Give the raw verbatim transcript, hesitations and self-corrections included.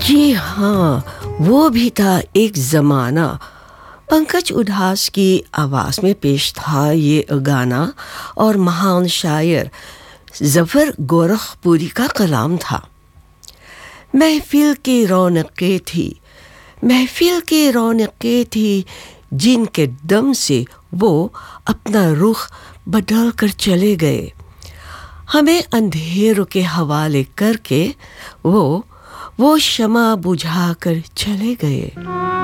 जी हाँ, वो भी था एक ज़माना। पंकज उधास की आवाज़ में पेश था ये गाना और महान शायर ज़फ़र गोरखपुरी का कलाम था। महफ़िल की रौनक़ें थी, महफ़िल की रौनक़ें थी, जिनके दम से वो अपना रुख बदल कर चले गए। हमें अंधेरों के हवाले करके वो वो शमा बुझा कर चले गए।